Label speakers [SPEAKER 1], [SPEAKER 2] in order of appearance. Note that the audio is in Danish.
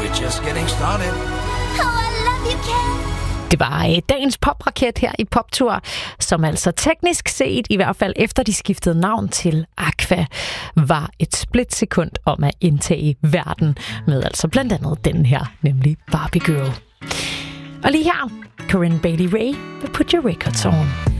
[SPEAKER 1] we're just getting started.
[SPEAKER 2] Oh, I love you, Ken.
[SPEAKER 3] Det var dagens popraket her i Poptur, som altså teknisk set, i hvert fald efter de skiftede navn til Aqua, var et splitsekund om at indtage verden med altså blandt andet den her, nemlig Barbie Girl. Og lige her, Corinne Bailey Rae vil Put Your Records On.